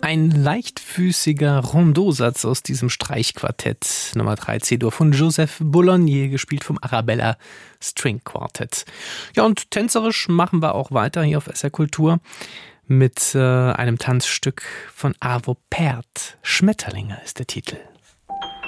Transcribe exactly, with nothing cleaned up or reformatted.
Ein leichtfüßiger Rondeau-Satz aus diesem Streichquartett Nummer drei C-Dur von Joseph Boulognier, gespielt vom Arabella String Quartet. Ja, und tänzerisch machen wir auch weiter hier auf S R Kultur mit äh, einem Tanzstück von Arvo Pärt. Schmetterlinge ist der Titel.